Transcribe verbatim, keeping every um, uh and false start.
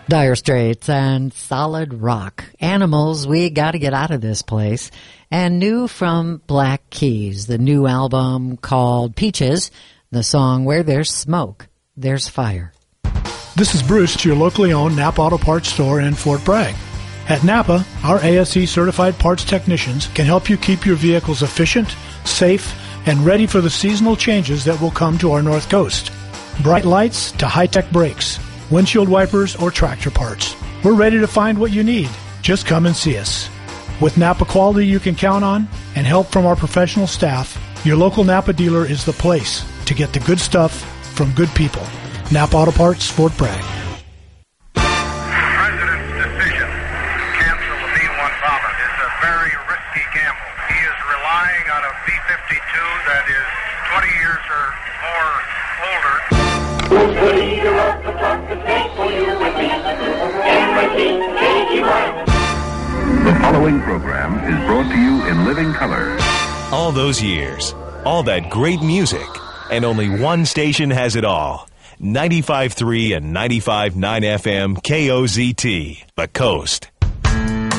Dire Straits and Solid Rock. Animals, we got to get out of this place. And new from Black Keys, the new album called Peaches, the song Where There's Smoke, There's Fire. This is Bruce, your locally owned Napa Auto Parts store in Fort Bragg. At Napa, our A S E certified parts technicians can help you keep your vehicles efficient, safe, and ready for the seasonal changes that will come to our North Coast. Bright lights to high-tech brakes, windshield wipers, or tractor parts. We're ready to find what you need. Just come and see us. With Napa quality you can count on and help from our professional staff, your local Napa dealer is the place to get the good stuff from good people. Napa Auto Parts, Fort Bragg. The President's decision to cancel the B one bomber is a very risky gamble. He is relying on a B fifty-two that is twenty years or more older. Who's the leader of the trucker state for you and me? M I T K G Y. The following program is brought to you in living color. All those years, all that great music, and only one station has it all. ninety-five point three and ninety-five point nine F M K O Z T, The Coast.